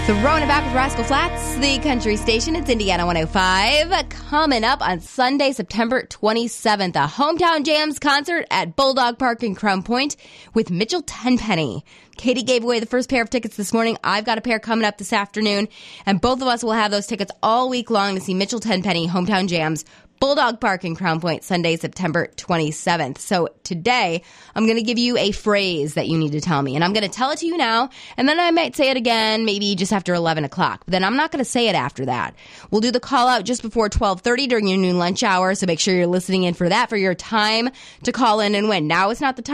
Throwing it back with Rascal Flats, the country station. It's Indiana 105. Coming up on Sunday, September 27th, a Hometown Jams concert at Bulldog Park in Crown Point with Mitchell Tenpenny. Katie gave away the first pair of tickets this morning. I've got a pair coming up this afternoon, and both of us will have those tickets all week long to see Mitchell Tenpenny, Hometown Jams, Bulldog Park in Crown Point, Sunday, September 27th. So today, I'm going to give you a phrase that you need to tell me. And I'm going to tell it to you now, and then I might say it again, maybe just after 11 o'clock. But then I'm not going to say it after that. We'll do the call out just before 12:30 during your noon lunch hour, so make sure you're listening in for that, for your time to call in and win. Now is not the time